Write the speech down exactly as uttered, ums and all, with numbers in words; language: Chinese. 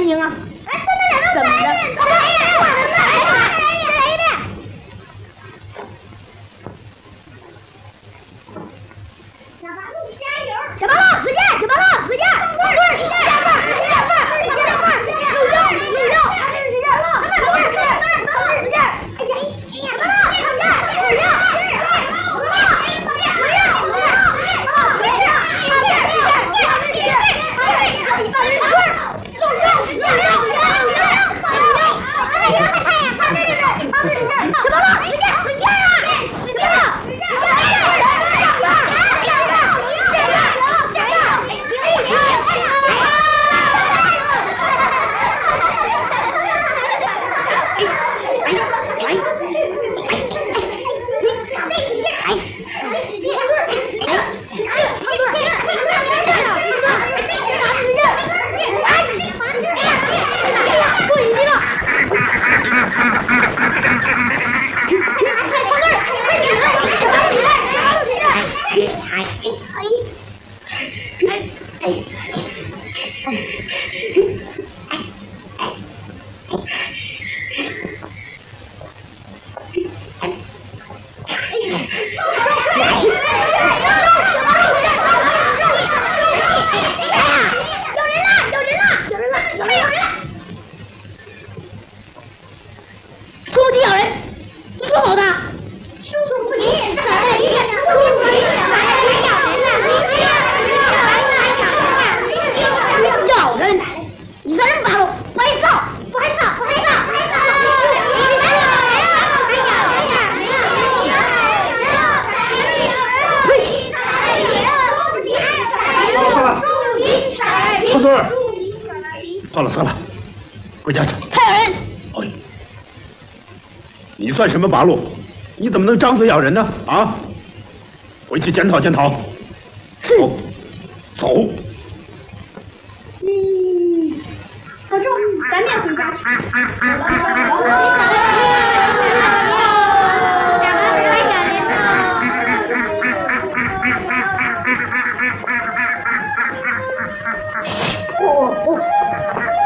应啊！哎，怎么的？小八路，死架！小八路，死架！棍儿，死架！棍儿，死架！棍儿，死架！棍儿，死架！有肉，有肉，死架！棍儿，棍儿，死架！棍儿，死架！哎呀，哎呀，棍儿，死架！棍儿，死算了算了，回家去。 太有人！ 哎，你算什么八路？你怎么能张嘴咬人呢？啊！回去检讨检讨。走，走。 嗯，小周，咱们也回家。